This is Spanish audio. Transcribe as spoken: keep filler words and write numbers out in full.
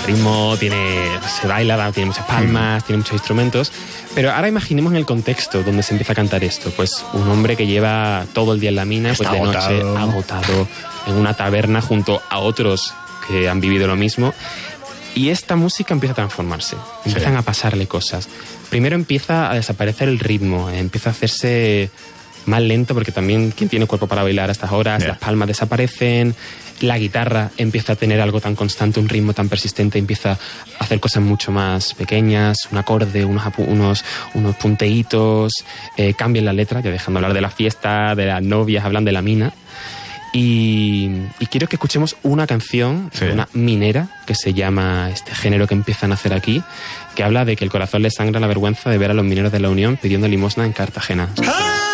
ritmo, tiene, se baila, tiene muchas palmas, mm. tiene muchos instrumentos. Pero ahora imaginemos en el contexto donde se empieza a cantar esto. Pues un hombre que lleva todo el día en la mina, Está pues de agotado. noche, agotado, en una taberna junto a otros que han vivido lo mismo. Y esta música empieza a transformarse, empiezan sí. a pasarle cosas. Primero empieza a desaparecer el ritmo, empieza a hacerse más lento, porque también quien tiene cuerpo para bailar a estas horas, yeah. las palmas desaparecen, la guitarra empieza a tener algo tan constante, un ritmo tan persistente, empieza a hacer cosas mucho más pequeñas, un acorde, unos, unos, unos punteitos, eh, cambian la letra, ya dejando hablar de la fiesta, de las novias, hablan de la mina. Y, y quiero que escuchemos una canción, sí. una minera, que se llama este género que empiezan a hacer aquí, que habla de que el corazón le sangra la vergüenza de ver a los mineros de la Unión pidiendo limosna en Cartagena.